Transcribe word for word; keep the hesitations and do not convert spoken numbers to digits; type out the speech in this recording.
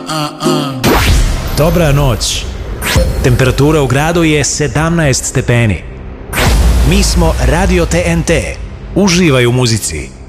Dobra noć. Temperatura u gradu je sedamnaest stepeni. Mi smo Radio T N T. Uživaj u muzici.